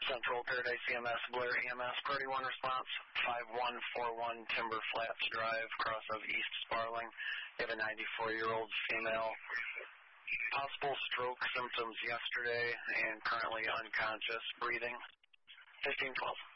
Central Paradise EMS, Blair EMS, Priority 1 response, 5141 Timber Flats Drive, cross of East Sparling. You have a 94-year-old female. Possible stroke symptoms yesterday and currently unconscious, breathing. 1512.